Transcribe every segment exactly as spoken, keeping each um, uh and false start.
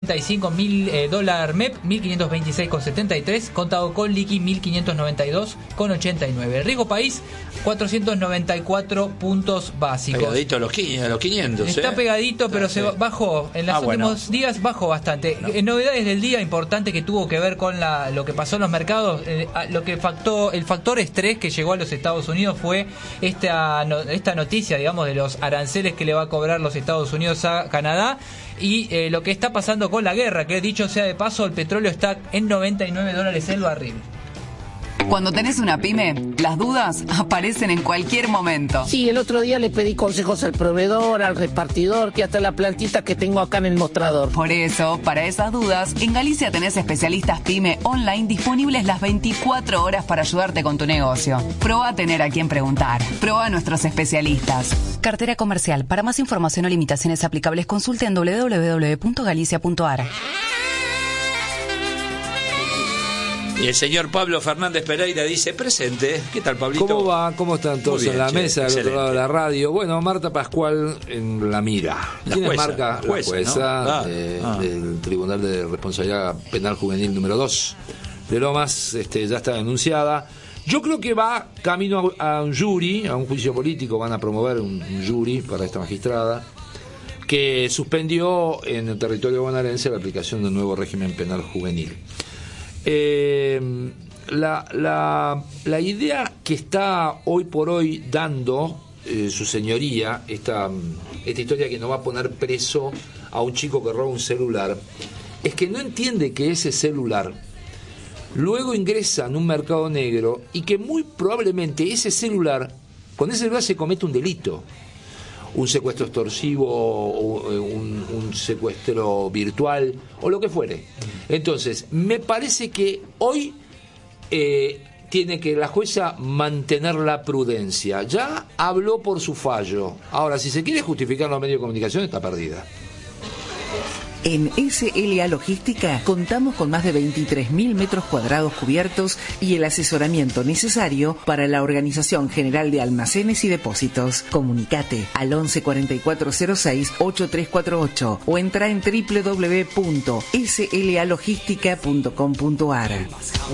noventa y cinco mil eh, dólar M E P, mil quinientos veintiséis con setenta y tres, contado con liqui mil quinientos noventa y dos con ochenta y nueve. Riesgo país cuatrocientos noventa y cuatro puntos básicos. Pegadito a los quinientos. Está ¿eh? pegadito, pero sí. se bajó. En los ah, últimos bueno. días bajó bastante. No. En novedades del día importante que tuvo que ver con la, lo que pasó en los mercados, eh, lo que factó, el factor estrés que llegó a los Estados Unidos fue esta, no, esta noticia, digamos, de los aranceles que le va a cobrar los Estados Unidos a Canadá. Y eh, lo que está pasando con la guerra, que dicho sea de paso, el petróleo está en noventa y nueve dólares el barril. Cuando tenés una pyme, las dudas aparecen en cualquier momento. Sí, el otro día le pedí consejos al proveedor, al repartidor, que hasta la plantita que tengo acá en el mostrador. Por eso, para esas dudas, en Galicia tenés especialistas pyme online disponibles las veinticuatro horas para ayudarte con tu negocio. Probá a tener a quien preguntar. Probá a nuestros especialistas. Cartera comercial. Para más información o limitaciones aplicables, consulte en doble u doble u doble u punto galicia punto a r. Y el señor Pablo Fernández Pereira dice presente. ¿Qué tal, Pablito? ¿Cómo va? ¿Cómo están todos bien, en la che, mesa del otro lado de la radio? Bueno, Marta Pascual en la mira. La ¿Quién jueza, es Marta? la jueza, la jueza ¿no? ah, eh, ah. del Tribunal de Responsabilidad Penal Juvenil número dos de Lomas. Este, ya está denunciada. Yo creo que va camino a, a un jury, a un juicio político. Van a promover un, un jury para esta magistrada que suspendió en el territorio bonaerense la aplicación del nuevo régimen penal juvenil. Eh, la, la, la idea que está hoy por hoy dando eh, su señoría, esta, esta historia que no va a poner preso a un chico que roba un celular, es que no entiende que ese celular luego ingresa en un mercado negro y que muy probablemente ese celular, con ese celular se comete un delito. Un secuestro extorsivo, o un, un secuestro virtual, o lo que fuere. Entonces, me parece que hoy eh, tiene que la jueza mantener la prudencia. Ya habló por su fallo. Ahora, si se quiere justificar los medios de comunicación, está perdida. En S L A Logística contamos con más de veintitrés mil metros cuadrados cubiertos y el asesoramiento necesario para la Organización General de Almacenes y Depósitos. Comunicate al once cuarenta y cuatro cero seis ochenta y tres cuarenta y ocho o entra en doble u doble u doble u punto s l a logística punto com punto a r.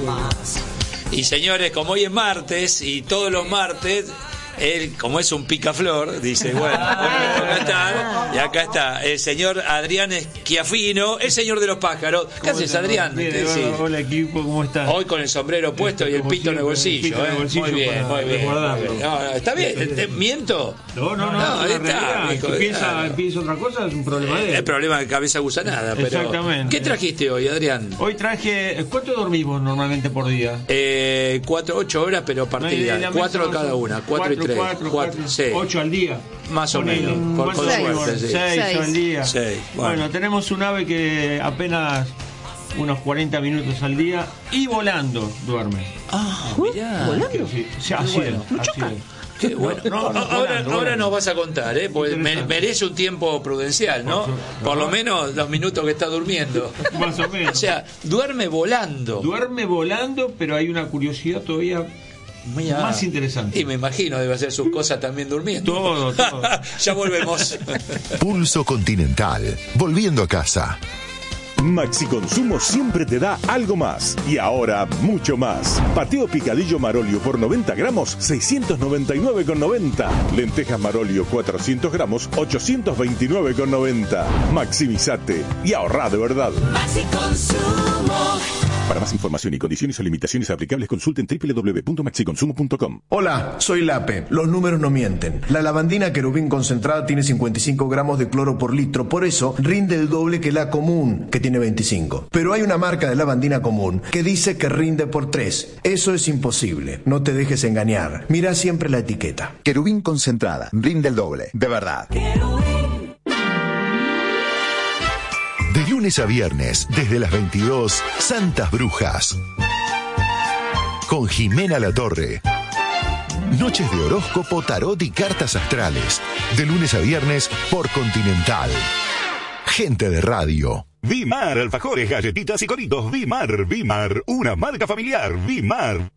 Y señores, como hoy es martes y todos los martes, él, como es un picaflor, dice, bueno, acá está, y acá está el señor Adrián Schiaffino, el señor de los pájaros. ¿Qué haces, Adrián? Bien, ¿Qué hola, hola, equipo, ¿cómo estás? Hoy con el sombrero puesto y el pito en el bolsillo, ¿eh? Muy bien, muy bien. Muy bien. No, no, está bien, ¿te, te miento? No, no, no, no está. Si piensa, piensa otra cosa, es un problema de él. El problema de cabeza gusanada, pero... Exactamente. ¿Qué trajiste hoy, Adrián? Hoy traje... ¿Cuánto dormimos normalmente por día? Eh, cuatro, ocho horas, pero partidas. No, cuatro cada una, cuatro y tres. Cuatro, cuatro, seis. Ocho al día. Más o menos. Por, por seis, suerte, sí. seis, seis al día. Seis, bueno. bueno, tenemos un ave que apenas unos cuarenta minutos al día y volando duerme. Ah, mirá. ¿Volando? Sí, sí, así bueno. es. Así es. Qué bueno. No, no, ahora, volando, ahora nos vas a contar, ¿eh? Porque me, merece un tiempo prudencial, ¿no? Por, Por lo menos los minutos que está durmiendo. Más o menos. O sea, duerme volando. Duerme volando, pero hay una curiosidad todavía Mira, más interesante. Y me imagino debe hacer sus cosas también durmiendo. Todo, todo. Ya volvemos. Pulso Continental. Volviendo a casa. Maxi Consumo siempre te da algo más. Y ahora, mucho más. Pateo picadillo Marolio por noventa gramos, seiscientos noventa y nueve con noventa. Lentejas Marolio cuatrocientos gramos, ochocientos veintinueve con noventa. Maximizate y ahorrá de verdad. Maxi Consumo. Para más información y condiciones o limitaciones aplicables, consulten doble u doble u doble u punto maxi consumo punto com. Hola, soy Lape. Los números no mienten. La lavandina Querubín concentrada tiene cincuenta y cinco gramos de cloro por litro. Por eso rinde el doble que la común, que tiene veinticinco. Pero hay una marca de lavandina común que dice que rinde por tres. Eso es imposible. No te dejes engañar. Mira siempre la etiqueta. Querubín concentrada. Rinde el doble. De verdad. Querubín. De lunes a viernes, desde las veintidós, Santas Brujas. Con Jimena Latorre. Noches de horóscopo, tarot y cartas astrales. De lunes a viernes por Continental. Gente de radio. Vimar, alfajores, galletitas y coritos. Vimar, Vimar, una marca familiar. Vimar.